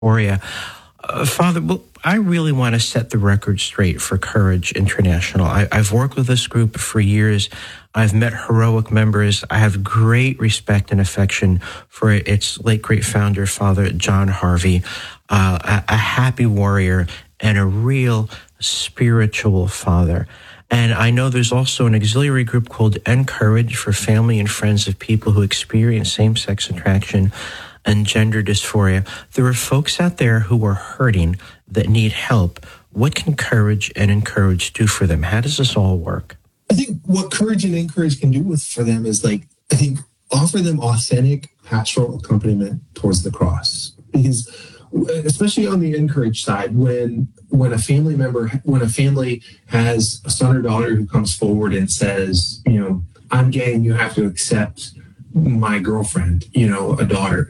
Victoria. Father, well, I really want to set the record straight for Courage International. I've worked with this group for years. I've met heroic members. I have great respect and affection for its late great founder, Father John Harvey, a happy warrior and a real spiritual father. And I know there's also an auxiliary group called Encourage for family and friends of people who experience same-sex attraction and gender dysphoria. There are folks out there who are hurting that need help. What can Courage and Encourage do for them? How does this all work? I think what Courage and Encourage can do for them is offer them authentic pastoral accompaniment towards the cross. Because especially on the Encourage side, when a family has a son or daughter who comes forward and says, I'm gay and you have to accept my girlfriend, a daughter,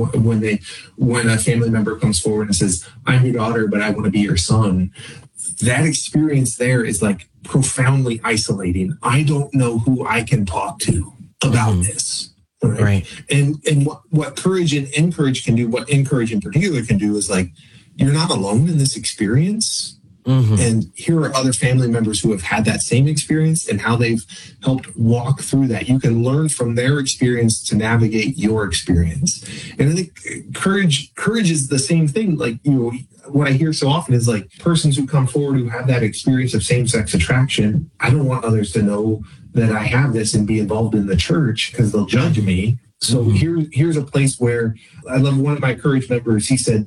when a family member comes forward and says, I'm your daughter, but I want to be your son, that experience there is profoundly isolating. I don't know who I can talk to about this. Right. And what Courage and Encourage can do, what Encourage in particular can do is you're not alone in this experience. Mm-hmm. And here are other family members who have had that same experience and how they've helped walk through that. You can learn from their experience to navigate your experience. And I think courage is the same thing. What I hear so often is persons who come forward who have that experience of same-sex attraction. I don't want others to know that I have this and be involved in the church because they'll judge me. So here's a place where I love one of my Courage members. He said,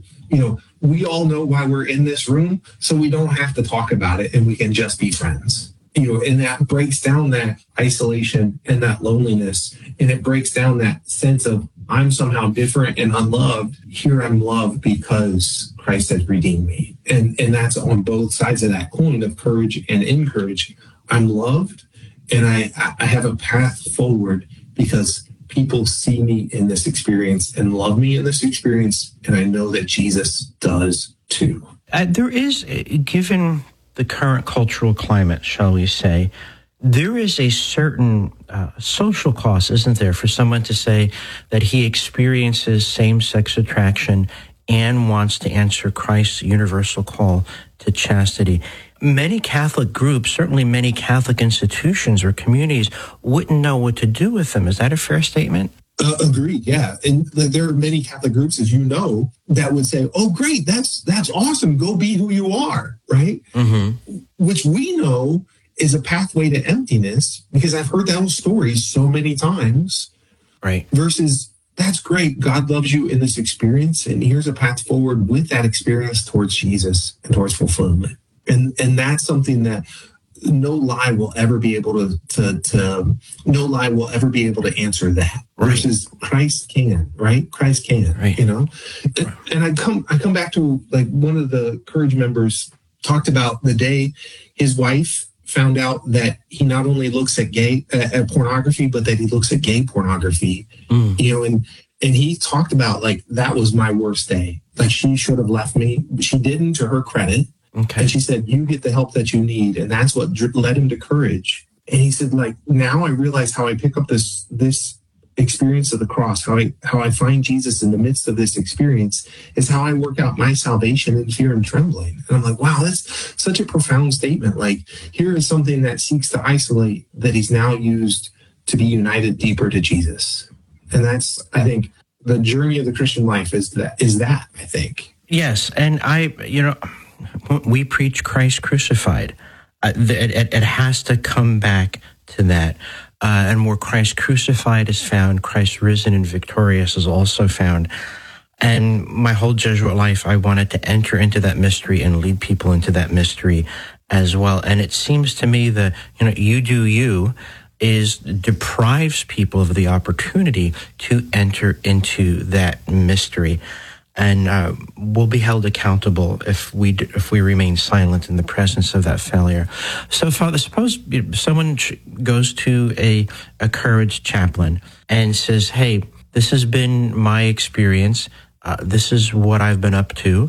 we all know why we're in this room, so we don't have to talk about it and we can just be friends. And that breaks down that isolation and that loneliness. And it breaks down that sense of I'm somehow different and unloved. Here I'm loved because Christ has redeemed me. And that's on both sides of that coin of Courage and Encourage. I'm loved and I have a path forward because people see me in this experience and love me in this experience, and I know that Jesus does too. There is, given the current cultural climate, shall we say, there is a certain social cost, isn't there, for someone to say that he experiences same-sex attraction and wants to answer Christ's universal call to chastity. Many Catholic groups, certainly many Catholic institutions or communities, wouldn't know what to do with them. Is that a fair statement? Agreed, yeah. And there are many Catholic groups, as you know, that would say, oh, great, that's awesome. Go be who you are, right? Mm-hmm. Which we know is a pathway to emptiness, because I've heard those stories so many times. Right. Versus, that's great. God loves you in this experience, and here's a path forward with that experience towards Jesus and towards fulfillment. And that's something that no lie will ever be able to answer that. Right. Versus Christ can, right? Christ can, right. And I come back to one of the Courage members talked about the day his wife found out that he not only looks at at pornography, but that he looks at gay pornography, and he talked about that was my worst day. She should have left me. She didn't, to her credit. Okay. And she said, you get the help that you need. And that's what led him to Courage. And he said, now I realize how I pick up this experience of the cross, how I find Jesus in the midst of this experience is how I work out my salvation in fear and trembling. And I'm like, wow, that's such a profound statement. Here is something that seeks to isolate that he's now used to be united deeper to Jesus. And that's, I think, the journey of the Christian life is that, I think. Yes. And we preach Christ crucified. It has to come back to that. And where Christ crucified is found, Christ risen and victorious is also found. And my whole Jesuit life, I wanted to enter into that mystery and lead people into that mystery as well. And it seems to me that, you do you deprives people of the opportunity to enter into that mystery. And we'll be held accountable if we remain silent in the presence of that failure. So, Father, suppose someone goes to a Courage chaplain and says, "Hey, this has been my experience. This is what I've been up to,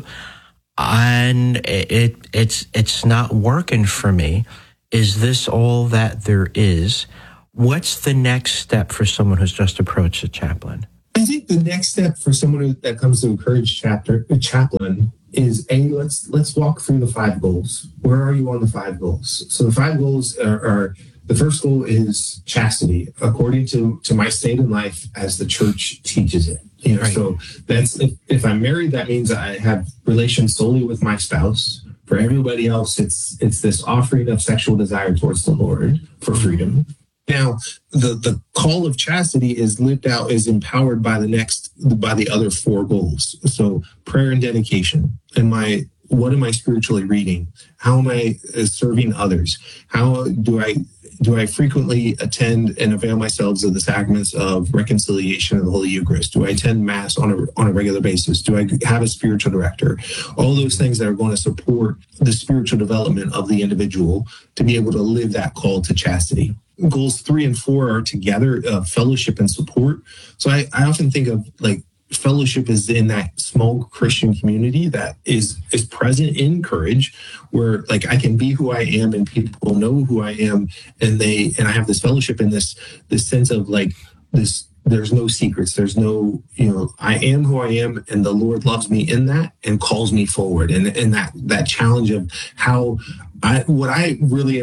and it's not working for me. Is this all that there is?" What's the next step for someone who's just approached a chaplain? I think the next step for someone that comes to a chaplain is let's walk through the 5 goals. Where are you on the 5 goals? So the 5 goals are the first goal is chastity, according to my state in life as the church teaches it. Right. So that's if I'm married, that means I have relations solely with my spouse. For everybody else, it's this offering of sexual desire towards the Lord for freedom. Now, the call of chastity is lived out, is empowered by the other 4 goals. So prayer and dedication. What am I spiritually reading? How am I serving others? How do I frequently attend and avail myself of the sacraments of reconciliation of the Holy Eucharist? Do I attend Mass on a regular basis? Do I have a spiritual director? All those things that are going to support the spiritual development of the individual to be able to live that call to chastity. Goals 3 and 4 are together, fellowship and support. So I often think of like fellowship is in that small Christian community that is present in Courage, where like I can be who I am and people know who I am, and I have this fellowship in this sense of like this. There's no secrets. There's no, I am who I am, and the Lord loves me in that and calls me forward. And that challenge of what I really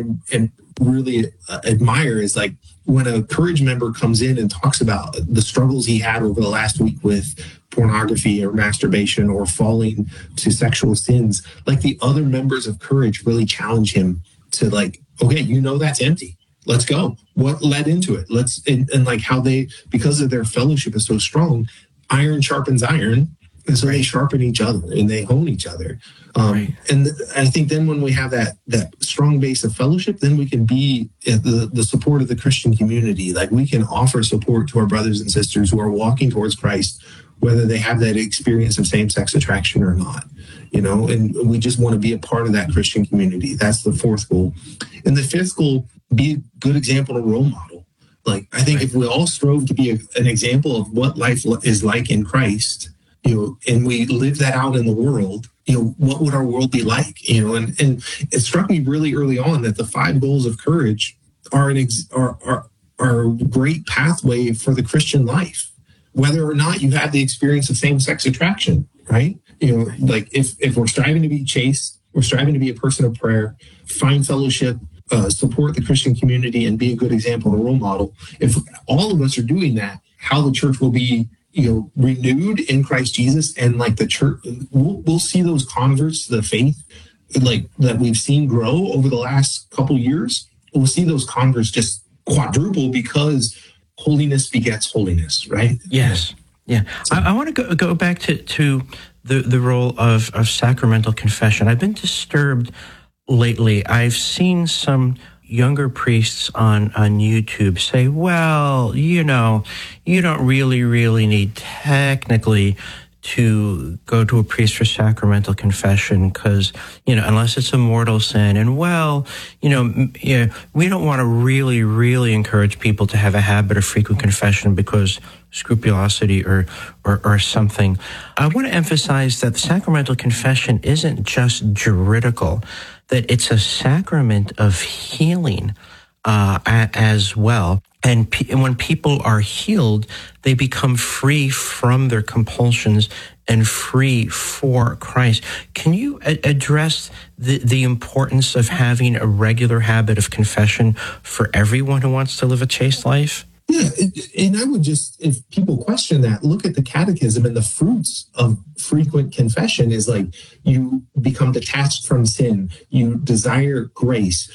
admire is like when a Courage member comes in and talks about the struggles he had over the last week with pornography or masturbation or falling to sexual sins, like the other members of Courage really challenge him to like, okay, that's empty. Let's go. What led into it? And like how they, because of their fellowship is so strong, iron sharpens iron. And so they sharpen each other and they hone each other. And I think then when we have that strong base of fellowship, then we can be the support of the Christian community. Like we can offer support to our brothers and sisters who are walking towards Christ, whether they have that experience of same-sex attraction or not, and we just want to be a part of that Christian community. That's the 4th goal. And the 5th goal, be a good example and role model. Like, I think if we all strove to be an example of what life is like in Christ, and we live that out in the world, what would our world be like? And it struck me really early on that the 5 goals of Courage are a great pathway for the Christian life, whether or not you have the experience of same-sex attraction, right? Like if we're striving to be chaste, we're striving to be a person of prayer, find fellowship, support the Christian community, and be a good example and a role model. If all of us are doing that, how the church will be renewed in Christ Jesus, and like the church, we'll see those converts to the faith, like that we've seen grow over the last couple years. We'll see those converts just quadruple because holiness begets holiness, right? Yes. Yeah. I want to go back to the role of sacramental confession. I've been disturbed lately. I've seen some younger priests on YouTube say, well, you don't really need technically to go to a priest for sacramental confession because, unless it's a mortal sin. And we don't want to really encourage people to have a habit of frequent confession because scrupulosity or something. I want to emphasize that the sacramental confession isn't just juridical, that it's a sacrament of healing as well. And when people are healed, they become free from their compulsions and free for Christ. Can you address the importance of having a regular habit of confession for everyone who wants to live a chaste life? Yeah, and I would just, if people question that, look at the catechism, and the fruits of frequent confession is like you become detached from sin, you desire grace,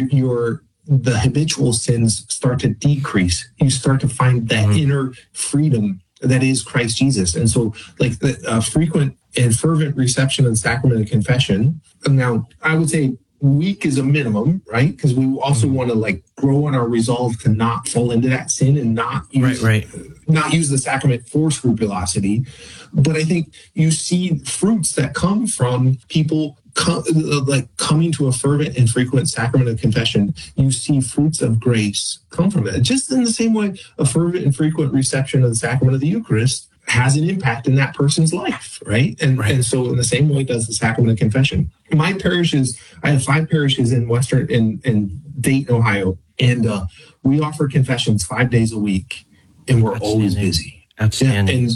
the habitual sins start to decrease, you start to find that inner freedom that is Christ Jesus. And so like the frequent and fervent reception of the sacrament of confession. Now, I would say week is a minimum, right? Because we also want to like grow in our resolve to not fall into that sin and not use the sacrament for scrupulosity. But I think you see fruits that come from people coming to a fervent and frequent sacrament of confession. You see fruits of grace come from it. Just in the same way, a fervent and frequent reception of the sacrament of the Eucharist has an impact in that person's life, right? And so in the same way does the sacrament of confession. My parishes, I have 5 parishes in Dayton, Ohio, and we offer confessions 5 days a week, and we're always busy. Outstanding.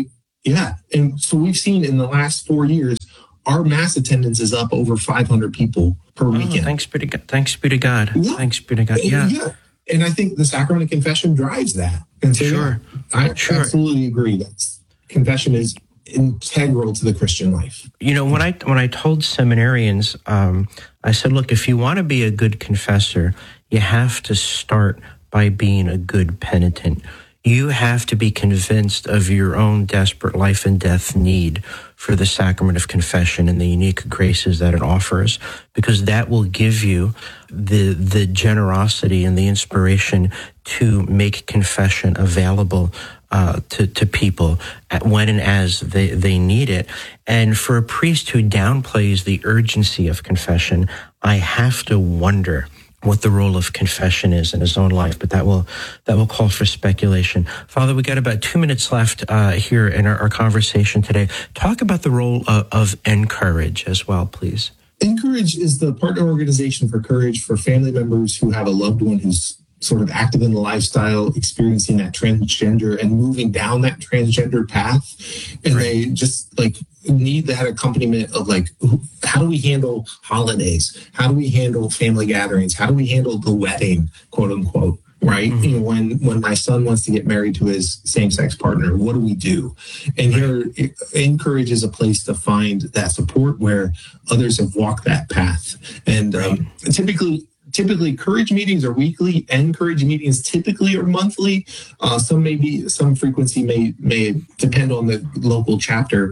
And so we've seen in the last 4 years, our mass attendance is up over 500 people per weekend. Thanks be to God. Thanks be to God. Yeah. Thanks be to God. Yeah. And I think the sacrament of confession drives that. And so, I absolutely agree that confession is integral to the Christian life. When I told seminarians, I said, look, if you want to be a good confessor, you have to start by being a good penitent. You have to be convinced of your own desperate life and death need for the sacrament of confession and the unique graces that it offers, because that will give you the generosity and the inspiration to make confession available to people when and as they need it. And for a priest who downplays the urgency of confession, I have to wonder what the role of confession is in his own life, but that will call for speculation. Father, we got about 2 minutes left here in our conversation today. Talk about the role of Encourage as well, please. Encourage is the partner organization for Courage for family members who have a loved one who's sort of active in the lifestyle, experiencing that transgender and moving down that transgender path. And they just need that accompaniment of how do we handle holidays? How do we handle family gatherings? How do we handle the wedding, quote unquote? Right? Mm-hmm. When my son wants to get married to his same-sex partner, what do we do? And here, Encourage is a place to find that support where others have walked that path. And typically Courage meetings are weekly, and Courage meetings typically are monthly. Some frequency may depend on the local chapter.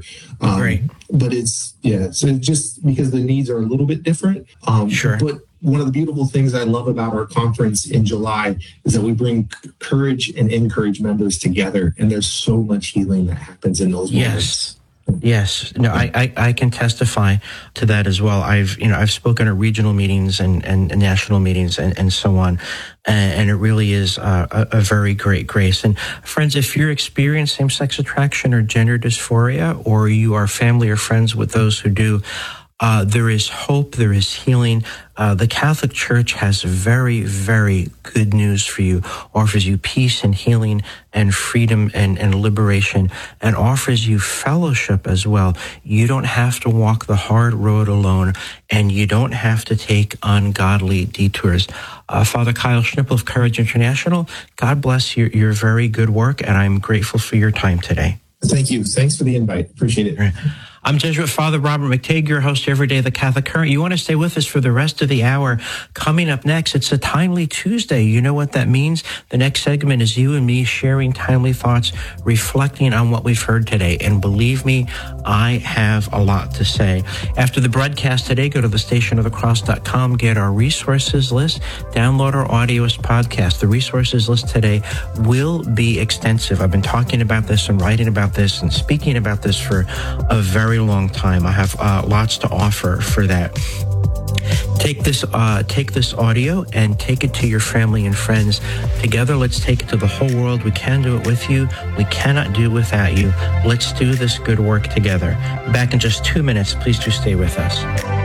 But so just because the needs are a little bit different. But one of the beautiful things I love about our conference in July is that we bring Courage and Encourage members together, and there's so much healing that happens in those moments. Yes. No, I can testify to that as well. I've spoken at regional meetings and national meetings and so on. And it really is a very great grace. And friends, if you're experiencing same-sex attraction or gender dysphoria, or you are family or friends with those who do, there is hope, there is healing. The Catholic Church has very, very good news for you, offers you peace and healing and freedom and liberation, and offers you fellowship as well. You don't have to walk the hard road alone, and you don't have to take ungodly detours. Father Kyle Schnippel of Courage International, God bless your very good work, and I'm grateful for your time today. Thank you. Thanks for the invite. Appreciate it. I'm Jesuit Father Robert McTague, your host every day of the Catholic Current. You want to stay with us for the rest of the hour. Coming up next, it's a Timely Tuesday. You know what that means? The next segment is you and me sharing timely thoughts, reflecting on what we've heard today. And believe me, I have a lot to say. After the broadcast today, go to thestationofthecross.com, get our resources list, download our audio as podcast. The resources list today will be extensive. I've been talking about this and writing about this and speaking about this for a very long time. I have lots to offer for that. Take this audio and take it to your family and friends. Together, let's take it to the whole world. We can do it with you. We cannot do it without you. Let's do this good work together. Back in just 2 minutes. Please do stay with us.